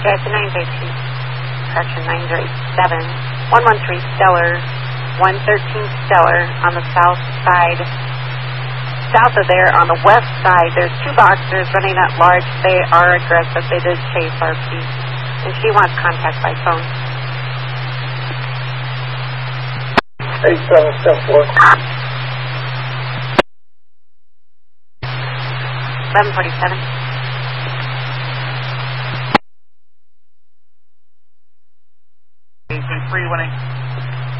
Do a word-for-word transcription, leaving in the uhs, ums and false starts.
Yeah, it's a nine J two. Correction, nine J seven. one one three Stellar, one thirteen Stellar on the south side. South of there, on the west side, there's two boxers running at large. They are aggressive. They did chase R P. And she wants contact by phone. eight seven seven four. eleven forty-seven.